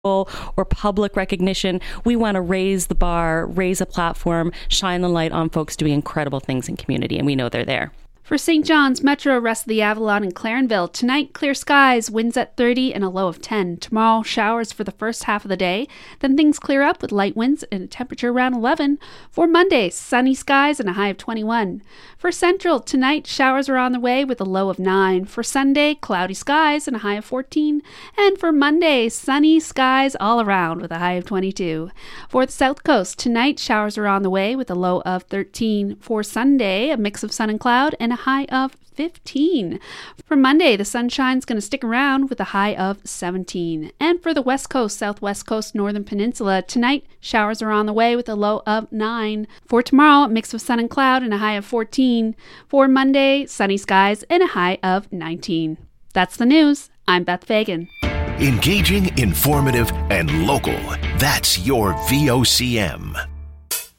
or public recognition. We want to raise the bar, raise a platform, shine the light on folks doing incredible things in community, and we know they're there. For St. John's Metro, rest of the Avalon and Clarenville, tonight clear skies, winds at 30 and a low of 10. Tomorrow, showers for the first half of the day. Then things clear up with light winds and a temperature around 11. For Monday, sunny skies and a high of 21. For Central, tonight, showers are on the way with a low of 9. For Sunday, cloudy skies and a high of 14. And for Monday, sunny skies all around with a high of 22. For the South Coast, tonight, showers are on the way with a low of 13. For Sunday, a mix of sun and cloud and a high of 15. For Monday, the sunshine's going to stick around with a high of 17. And for the West Coast, Southwest Coast, Northern Peninsula, tonight, showers are on the way with a low of 9. For tomorrow, a mix of sun and cloud and a high of 14. For Monday, sunny skies and a high of 19. That's the news. I'm Beth Fagan. Engaging, informative, and local. That's your VOCM.